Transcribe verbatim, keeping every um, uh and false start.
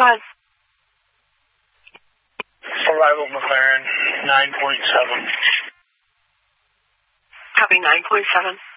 Go ahead. Arrival McLaren, nine point seven. Copy nine point seven.